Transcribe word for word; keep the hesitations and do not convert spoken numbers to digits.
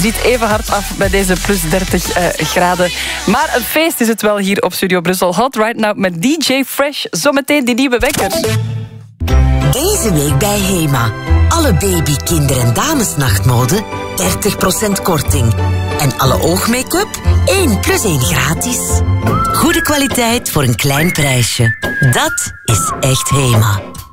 ziet even hard af bij deze plus dertig uh, graden. Maar een feest is het wel hier op Studio Brussel. Hot Right Now met D J Fresh. Zometeen die nieuwe wekker. Deze week bij Hema. Alle baby, kinder- en damesnachtmode dertig procent korting. En alle oogmake-up één plus één gratis. Goede kwaliteit voor een klein prijsje. Dat is echt Hema.